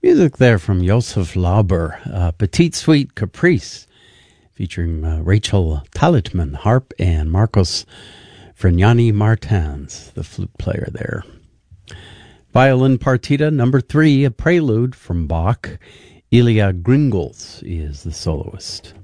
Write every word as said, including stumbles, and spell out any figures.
Music there from Joseph Lauber, uh, Petite Suite Caprice, featuring uh, Rachel Talitman, harp, and Marcos Fregnani Martins, the flute player there. Violin Partita number three, a prelude from Bach. Ilya Gringles is the soloist.